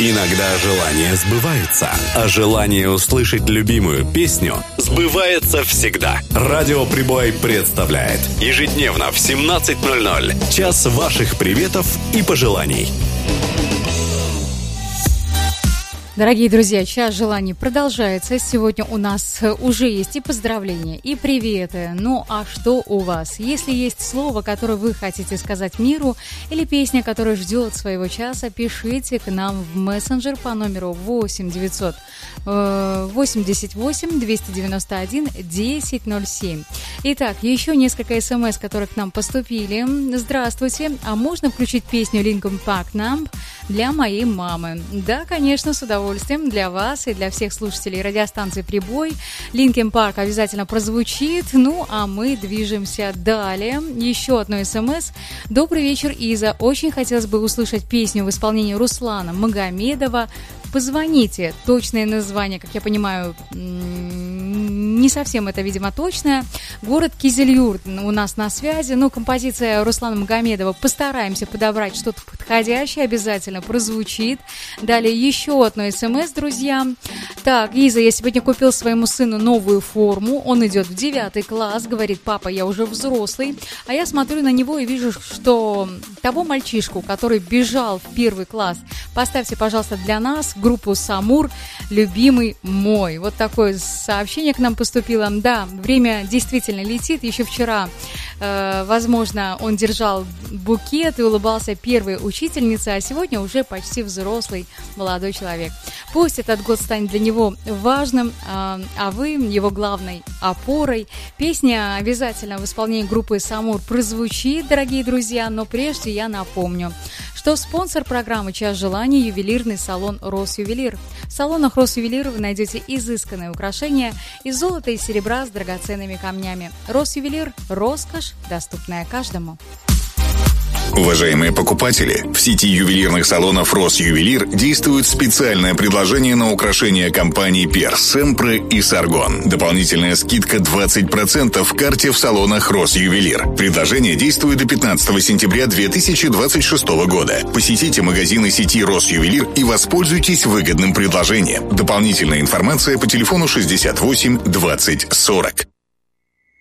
Иногда желания сбываются, а желание услышать любимую песню сбывается всегда. Радио Прибой представляет ежедневно в 17:00 час ваших приветов и пожеланий. Дорогие друзья, час желаний продолжается. Сегодня у нас уже есть и поздравления, и приветы. Ну а что у вас? Если есть слово, которое вы хотите сказать миру, или песня, которая ждет своего часа, пишите к нам в мессенджер по номеру 8 900 88 291 1007. Итак, еще несколько смс, которые к нам поступили. Здравствуйте, а можно включить песню Linkin Park Numb для моей мамы? Да, конечно, с удовольствием для вас и для всех слушателей радиостанции «Прибой». Linkin Park обязательно прозвучит. Ну, а мы движемся далее. Еще одно СМС. Добрый вечер, Иза. Очень хотелось бы услышать песню в исполнении Руслана Магомедова «Позвоните». Точное название, как я понимаю, не совсем это, видимо, точное. Город Кизилюрт у нас на связи. Ну, композиция Руслана Магомедова. Постараемся подобрать что-то подходящее. Обязательно прозвучит. Далее еще одно СМС, друзья. Так, Иза, я сегодня купил своему сыну новую форму. Он идет в 9 класс. Говорит: папа, я уже взрослый. А я смотрю на него и вижу, что того мальчишку, который бежал в 1 класс, поставьте, пожалуйста, для нас группу «Самур», «Любимый мой». Вот такое сообщение к нам поступило. Да, время действительно летит. Еще вчера, возможно, он держал букет и улыбался первой учительнице, а сегодня уже почти взрослый молодой человек. Пусть этот год станет для него важным, а вы его главной опорой. Песня обязательно в исполнении группы «Самур» прозвучит, дорогие друзья, но прежде я напомню, что спонсор программы «Час желаний» — ювелирный салон «Росювелир». В салонах «Росювелир» вы найдете изысканные украшения из золота и серебра с драгоценными камнями. «Росювелир» — роскошь, доступная каждому. Уважаемые покупатели, в сети ювелирных салонов «Росювелир» действует специальное предложение на украшения компаний «Перс», «Семпре» и «Саргон». Дополнительная скидка 20% в карте в салонах «Росювелир». Предложение действует до 15 сентября 2026 года. Посетите магазины сети «Росювелир» и воспользуйтесь выгодным предложением. Дополнительная информация по телефону 68 20 40.